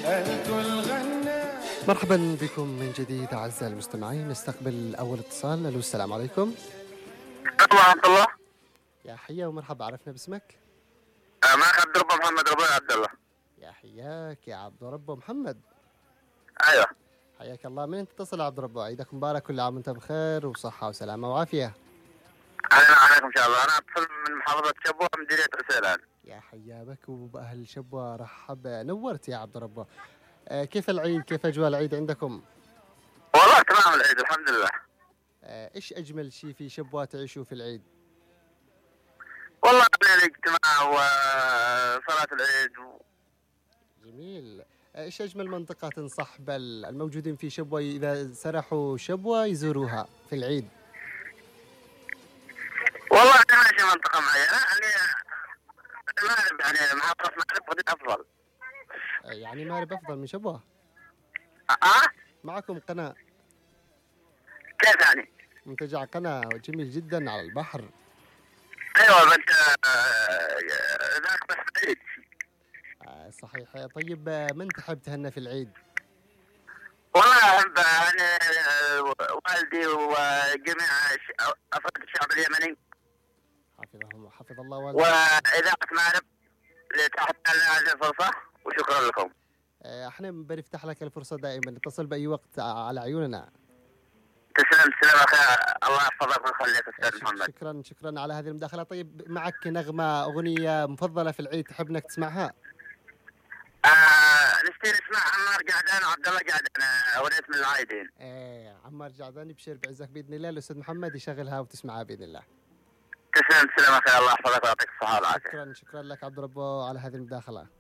الكل غنى. مرحبا بكم من جديد أعزائي المستمعين. نستقبل أول اتصال. ألو، السلام عليكم. ورحمة الله. يا حيا ومرحبا، عرفنا باسمك؟ معك عبد الرب محمد ربيع عبد الله. يا حياك يا عبد ربه محمد. ايوه حياك الله. من انت تتصل عبد ربه؟ عيدك مبارك، كل عام وانت بخير وصحة وسلامة وعافية. اهلا عليكم ان شاء الله. انا اتصل من محافظة شبوة مديرية عسيلان. يا حيا بك وبأهل شبوة، رحب نورت يا عبد ربه. كيف العيد؟ كيف أجواء العيد عندكم؟ والله تمام العيد الحمد لله. إيش أجمل شيء في شبوة تعيشوا في العيد؟ والله الاجتماع وصلاة العيد جميل. إيش أجمل منطقة تنصح الموجودين في شبوة إذا سرحوا شبوة يزوروها في العيد؟ والله انا ماشي منطقة معينة يعني محافظة مأرب ودي افضل. يعني مارب أفضل من شبوة؟ معكم قناة. كيف يعني؟ منتجع قناة جميل جدا على البحر. ايوه انت ذاك بس بعيد. صحيح. طيب من تحب تهنى في العيد؟ والله احب يعني والدي وجميع افراد الشعب اليمني حفظ الله والديك. وإذاعة مأرب لتحت هذه الفرصة وشكرا لكم. احنا بنفتح لك الفرصة دائما، اتصل بأي وقت على عيوننا. تسلم أخي، الله يحفظك ويخليك أستاذ محمد. شكرا على هذه المداخلة. طيب معك نغمة أغنية مفضلة في العيد تحب انك تسمعها؟ نشتي نسمع عمار قعدان وعبد الله قعدان أغنية من العايدين. عمار قعدان يبشر بعزك بإذن الله. الأستاذ محمد يشغلها وتسمعها بإذن الله. تسلم أخي، الله يحفظك ويعطيك الصحة والعافية. شكرا لك عبد ربه على هذه المداخلة.